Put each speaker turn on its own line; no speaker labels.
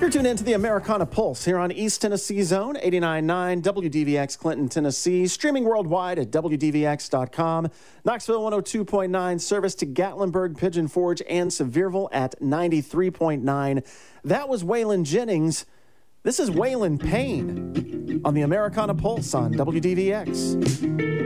You're tuned into the Americana Pulse here on East Tennessee Zone, 89.9 WDVX Clinton, Tennessee. Streaming worldwide at WDVX.com. Knoxville 102.9, service to Gatlinburg, Pigeon Forge, and Sevierville at 93.9. That was Waylon Jennings. This is Waylon Payne on the Americana Pulse on WDVX.